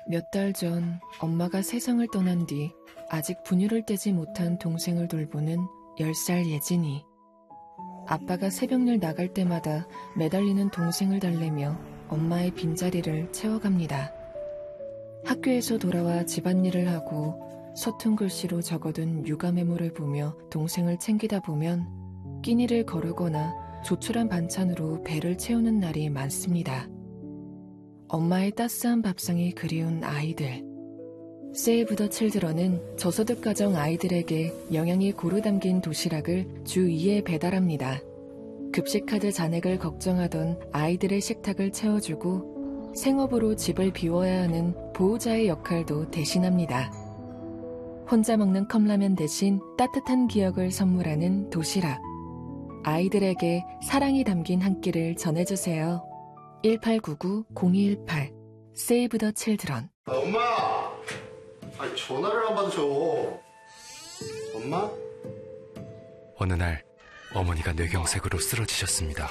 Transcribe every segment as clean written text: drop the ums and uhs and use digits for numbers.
몇 달 전 엄마가 세상을 떠난 뒤 아직 분유를 떼지 못한 동생을 돌보는 10살 예진이. 아빠가 새벽일 나갈 때마다 매달리는 동생을 달래며 엄마의 빈자리를 채워갑니다. 학교에서 돌아와 집안일을 하고 서툰 글씨로 적어둔 육아 메모를 보며 동생을 챙기다 보면 끼니를 거르거나 조촐한 반찬으로 배를 채우는 날이 많습니다. 엄마의 따스한 밥상이 그리운 아이들. 세이브 더 칠드런은 저소득 가정 아이들에게 영양이 고루 담긴 도시락을 주 2회 배달합니다. 급식카드 잔액을 걱정하던 아이들의 식탁을 채워주고 생업으로 집을 비워야 하는 보호자의 역할도 대신합니다. 혼자 먹는 컵라면 대신 따뜻한 기억을 선물하는 도시락. 아이들에게 사랑이 담긴 한 끼를 전해주세요. 1899-0218 세이브 더 칠드런. 엄마! 아니, 전화를 안 받으셔. 엄마? 어느 날 어머니가 뇌경색으로 쓰러지셨습니다.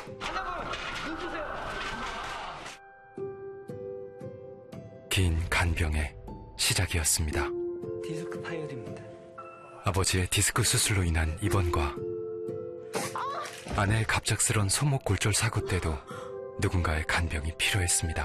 긴 간병의 시작이었습니다. 디스크 파열입니다. 아버지의 디스크 수술로 인한 입원과 아내의 갑작스런 손목 골절 사고 때도 누군가의 간병이 필요했습니다.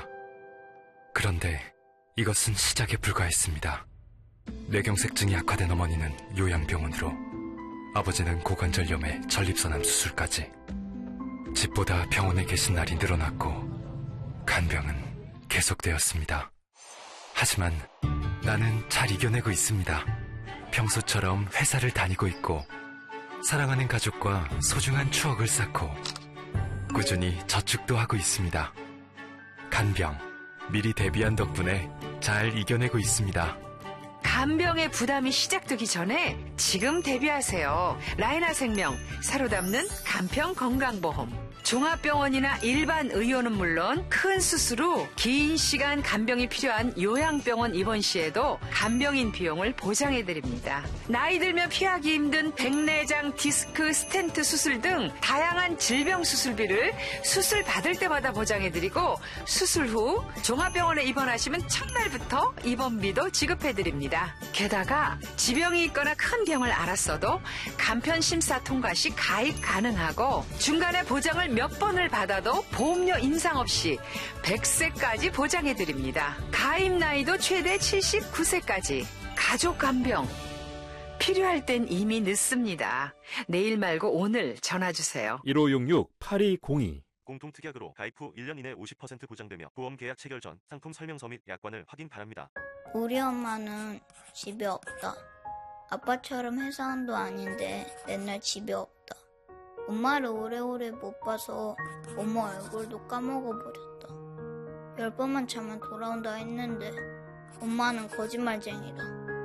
그런데 이것은 시작에 불과했습니다. 뇌경색증이 악화된 어머니는 요양병원으로, 아버지는 고관절염에 전립선암 수술까지. 집보다 병원에 계신 날이 늘어났고 간병은 계속되었습니다. 하지만 나는 잘 이겨내고 있습니다. 평소처럼 회사를 다니고 있고 사랑하는 가족과 소중한 추억을 쌓고 꾸준히 저축도 하고 있습니다. 간병, 미리 대비한 덕분에 잘 이겨내고 있습니다. 간병의 부담이 시작되기 전에 지금 대비하세요. 라이나생명, 새로 담는 간편 건강보험. 종합병원이나 일반 의료는 물론 큰 수술 후 긴 시간 간병이 필요한 요양병원 입원 시에도 간병인 비용을 보장해드립니다. 나이 들면 피하기 힘든 백내장, 디스크, 스텐트 수술 등 다양한 질병 수술비를 수술 받을 때마다 보장해드리고, 수술 후 종합병원에 입원하시면 첫날부터 입원비도 지급해드립니다. 게다가 지병이 있거나 큰 병을 앓았어도 간편 심사 통과 시 가입 가능하고, 중간에 보장을 몇 번을 받아도 보험료 인상 없이 100세까지 보장해드립니다. 가입 나이도 최대 79세까지. 가족 간병 필요할 땐 이미 늦습니다. 내일 말고 오늘 전화주세요. 1566-8202 공통특약으로 가입 후 1년 이내 50% 보장되며 보험 계약 체결 전 상품 설명서 및 약관을 확인 바랍니다. 우리 엄마는 집에 없다. 아빠처럼 회사원도 아닌데 맨날 집에 없다. 엄마를 오래오래 못 봐서 엄마 얼굴도 까먹어버렸다. 10번만 자면 돌아온다 했는데 엄마는 거짓말쟁이다.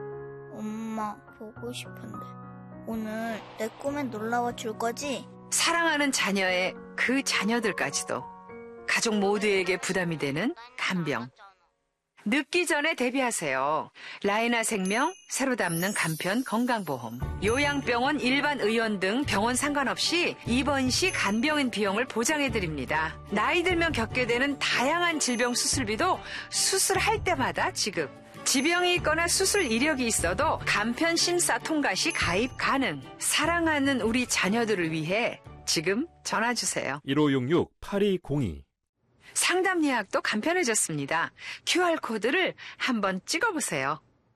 엄마 보고 싶은데 오늘 내 꿈에 놀러와 줄 거지? 사랑하는 자녀의 그 자녀들까지도 가족 모두에게 부담이 되는 간병. 늦기 전에 대비하세요. 라이나생명, 새로 담는 간편 건강보험. 요양병원, 일반 의원 등 병원 상관없이 입원 시 간병인 비용을 보장해드립니다. 나이 들면 겪게 되는 다양한 질병 수술비도 수술할 때마다 지급. 지병이 있거나 수술 이력이 있어도 간편 심사 통과 시 가입 가능. 사랑하는 우리 자녀들을 위해 지금 전화주세요. 1566-8202 상담 예약도 간편해졌습니다. QR코드를 한번 찍어보세요.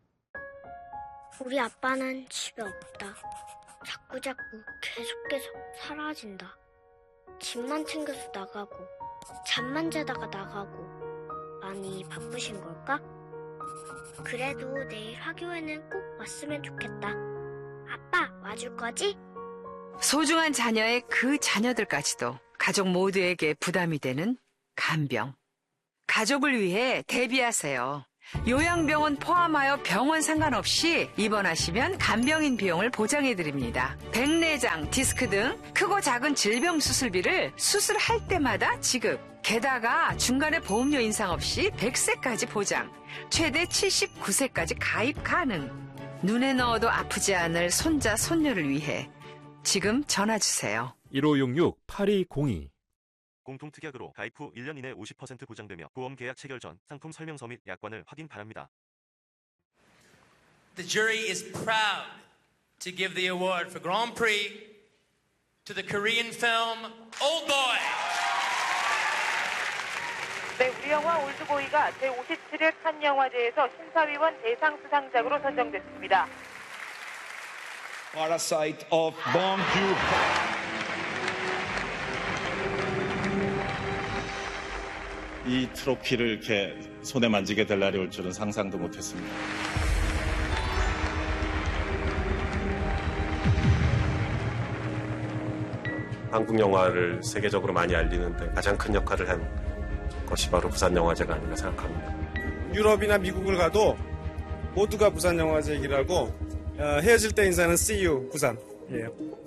우리 아빠는 집에 없다. 자꾸 계속 사라진다. 집만 챙겨서 나가고 잠만 자다가 나가고. 많이 바쁘신 걸까? 그래도 내일 화교에는 꼭 왔으면 좋겠다. 아빠 와줄 거지? 소중한 자녀의 그 자녀들까지도 가족 모두에게 부담이 되는 간병. 가족을 위해 대비하세요. 요양병원 포함하여 병원 상관없이 입원하시면 간병인 비용을 보장해드립니다. 백내장, 디스크 등 크고 작은 질병 수술비를 수술할 때마다 지급. 게다가 중간에 보험료 인상 없이 100세까지 보장. 최대 79세까지 가입 가능. 눈에 넣어도 아프지 않을 손자, 손녀를 위해 지금 전화주세요. 1566-8202 공통특약으로 가입 후 1년 이내 50% 보장되며 보험 계약 체결 전 상품 설명서 및 약관을 확인 바랍니다. The jury is proud to give the award for Grand Prix to the Korean film Oldboy. 네, 우리 영화 올드보이가 제57회 칸 영화제에서 심사위원 대상 수상작으로 선정됐습니다. Parasite of Bong Joon-ho. 이 트로피를 이렇게 손에 만지게 될 날이 올 줄은 상상도 못했습니다. 한국 영화를 세계적으로 많이 알리는데 가장 큰 역할을 한 것이 바로 부산영화제가 아닌가 생각합니다. 유럽이나 미국을 가도 모두가 부산영화제 얘기를 하고 헤어질 때 인사는 See you 부산이에요.